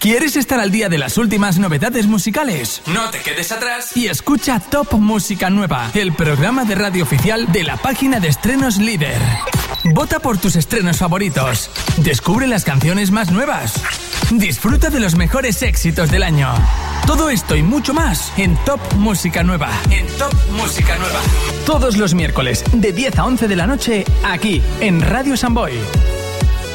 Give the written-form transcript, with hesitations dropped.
¿Quieres estar al día de las últimas novedades musicales? No te quedes atrás y escucha Top Música Nueva, el programa de radio oficial de la página de estrenos líder. Vota por tus estrenos favoritos. Descubre las canciones más nuevas. Disfruta de los mejores éxitos del año. Todo esto y mucho más en Top Música Nueva. En Top Música Nueva. Todos los miércoles de 10 a 11 de la noche, aquí en Radio Samboy.